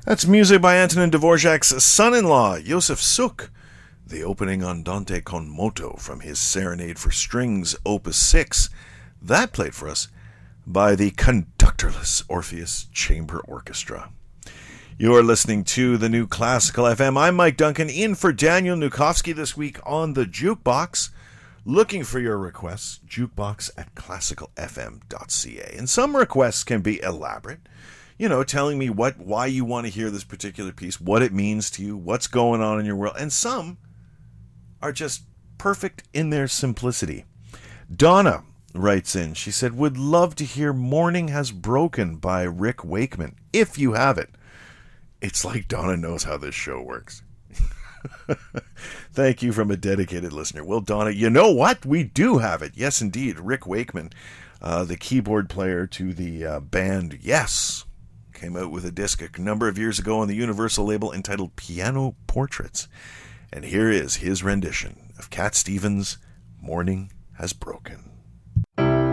That's music by Antonin Dvorak's son-in-law, Josef Suk. The opening Andante con moto from his Serenade for Strings, Opus 6. That played for us by the conductorless Orpheus Chamber Orchestra. You are listening to the New Classical FM. I'm Mike Duncan, in for Daniel Nukowski this week on the Jukebox. Looking for your requests, jukebox@classicalfm.ca. And some requests can be elaborate, telling me why you want to hear this particular piece, what it means to you, what's going on in your world. And some are just perfect in their simplicity. Donna writes in, she said, would love to hear Morning Has Broken by Rick Wakeman, if you have it. It's like Donna knows how this show works. Thank you from a dedicated listener. Well, Donna, you know what? We do have it. Yes, indeed. Rick Wakeman, the keyboard player to the band Yes, came out with a disc a number of years ago on the Universal label entitled Piano Portraits. And here is his rendition of Cat Stevens' Morning Has Broken.